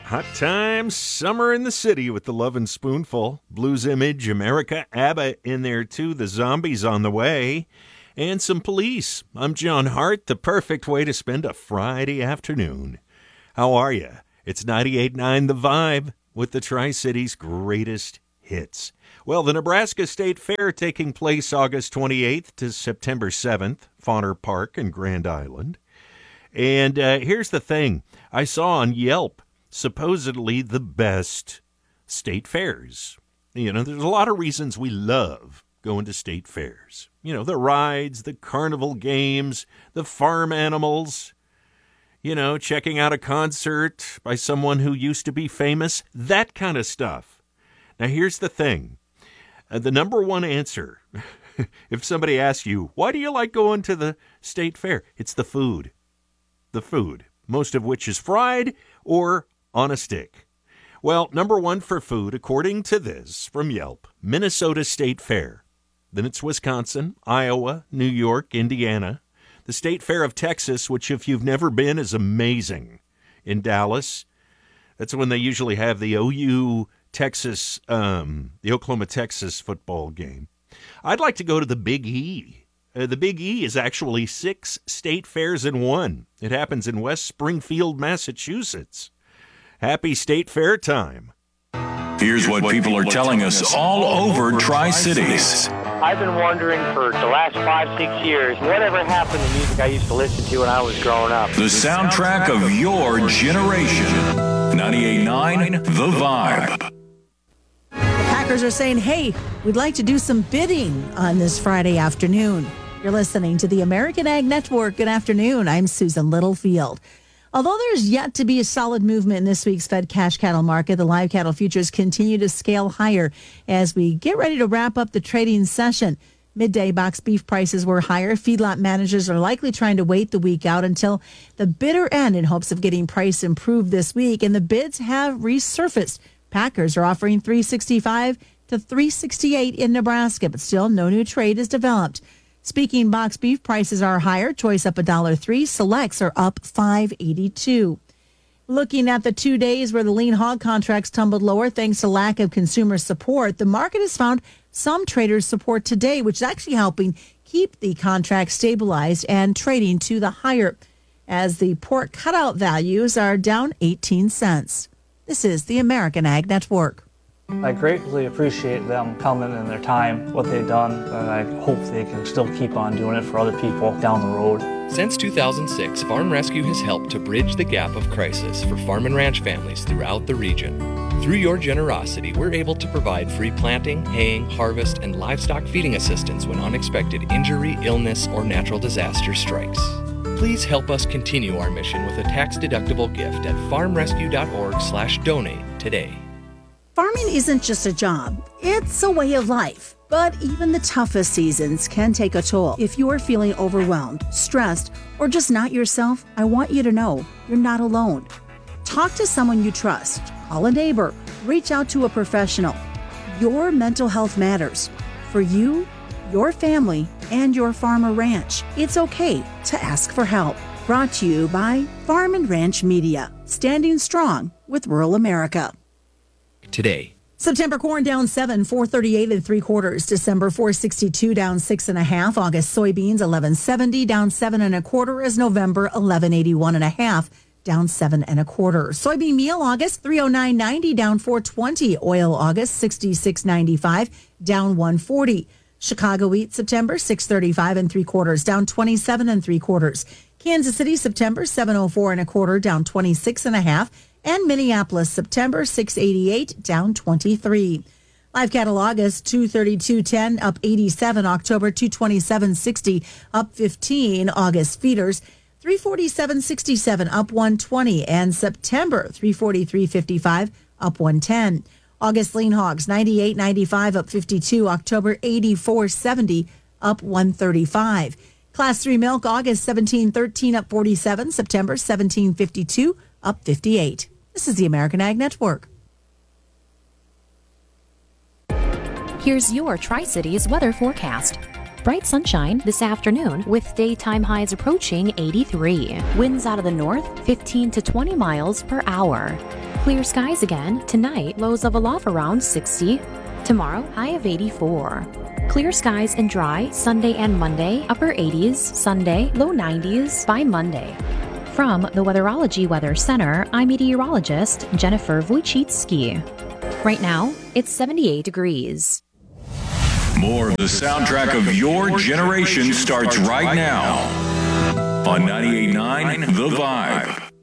Hot times, summer in the city with the Lovin' Spoonful. Blues Image, America, ABBA in there too, the Zombies on the way, and some Police. I'm John Hart, the perfect way to spend a Friday afternoon. How are you? It's 98.9 The Vibe with the Tri-Cities' greatest hits. Well, the Nebraska State Fair taking place August 28th to September 7th, Fauner Park in Grand Island. And here's the thing. I saw on Yelp, supposedly the best state fairs. You know, there's a lot of reasons we love going to state fairs. You know, the rides, the carnival games, the farm animals, you know, checking out a concert by someone who used to be famous, that kind of stuff. Now, here's the thing. The number one answer, if somebody asks you, why do you like going to the state fair? It's the food. The food, most of which is fried or on a stick. Well, number one for food, according to this from Yelp, Minnesota State Fair. Then it's Wisconsin, Iowa, New York, Indiana. The State Fair of Texas, which if you've never been is amazing. In Dallas, that's when they usually have the OU Texas, the Oklahoma, Texas football game. I'd like to go to the Big E. The Big E is actually 6 state fairs in one. It happens in West Springfield, Massachusetts. Happy State Fair time. Here's what people are telling us all over Tri-Cities. I've been wondering for the last 5-6 years, whatever happened to music I used to listen to when I was growing up. The soundtrack of your generation. 98.9 The Vibe. The Packers are saying, hey, we'd like to do some bidding on this Friday afternoon. You're listening to the American Ag Network. Good afternoon. I'm Susan Littlefield. Although there's yet to be a solid movement in this week's Fed cash cattle market, the live cattle futures continue to scale higher as we get ready to wrap up the trading session. Midday box beef prices were higher. Feedlot managers are likely trying to wait the week out until the bitter end in hopes of getting price improved this week, and the bids have resurfaced. Packers are offering $365 to $368 in Nebraska, but still no new trade is developed. Speaking box beef prices are higher. Choice up $1.03. Selects are up $5.82. Looking at the 2 days where the lean hog contracts tumbled lower thanks to lack of consumer support, the market has found some traders' support today, which is actually helping keep the contract stabilized and trading to the higher, as the pork cutout values are down 18 cents. This is the American Ag Network. I greatly appreciate them coming and their time, what they've done, and I hope they can still keep on doing it for other people down the road. Since 2006, Farm Rescue has helped to bridge the gap of crisis for farm and ranch families throughout the region. Through your generosity, we're able to provide free planting, haying, harvest, and livestock feeding assistance when unexpected injury, illness, or natural disaster strikes. Please help us continue our mission with a tax-deductible gift at farmrescue.org/donate today. Farming isn't just a job, it's a way of life. But even the toughest seasons can take a toll. If you are feeling overwhelmed, stressed, or just not yourself, I want you to know you're not alone. Talk to someone you trust, call a neighbor, reach out to a professional. Your mental health matters for you, your family, and your farm or ranch. It's okay to ask for help. Brought to you by Farm and Ranch Media, standing strong with rural America. Today. September corn down 7, 438 3/4. December 462 down 6.5. August soybeans 1170 down 7 1/4. As November 1181 1/2 down 7 1/4. Soybean meal August 309.90 down 420. Oil August 66.95 down 140. Chicago wheat September 635 3/4 down 27 3/4. Kansas City September 704 1/4 down 26.5. And Minneapolis, September 688, down 23. Live cattle August 232.10, up 87. October 227.60, up 15. August feeders 347.67, up 120. And September 343.55, up 110. August lean hogs 98.95, up 52. October 84.70, up 135. Class 3 milk August 17.13, up 47. September 17.52, up 58. This is the American Ag Network. Here's your Tri-Cities weather forecast. Bright sunshine this afternoon with daytime highs approaching 83. Winds out of the north 15 to 20 miles per hour. Clear skies again. Tonight, lows level off around 60. Tomorrow, high of 84. Clear skies and dry Sunday and Monday, upper 80s. Sunday, low 90s by Monday. From the Weatherology Weather Center, I'm meteorologist Jennifer Wojcicki. Right now, it's 78 degrees. More of the soundtrack of your generation starts right now on 98.9 The Vibe.